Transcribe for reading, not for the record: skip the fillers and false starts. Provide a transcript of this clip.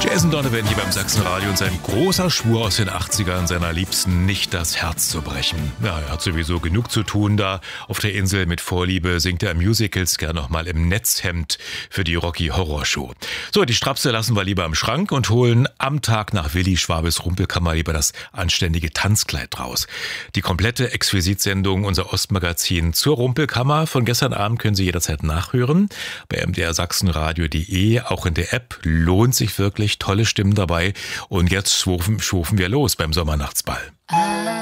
Jason Donovan hier beim Sachsenradio und sein großer Schwur aus den 80ern, seiner Liebsten nicht das Herz zu brechen. Ja, er hat sowieso genug zu tun da. Auf der Insel mit Vorliebe singt er Musicals gern nochmal im Netzhemd für die Rocky Horror Show. So, die Strapse lassen wir lieber im Schrank und holen am Tag nach Willi Schwabes Rumpelkammer lieber das anständige Tanzkleid raus. Die komplette Exquisitsendung, unser Ostmagazin zur Rumpelkammer von gestern Abend können Sie jederzeit nachhören. Bei mdrsachsenradio.de, auch in der App, lohnt sich wirklich. Tolle Stimmen dabei. Und jetzt schwufen wir los beim Sommernachtsball.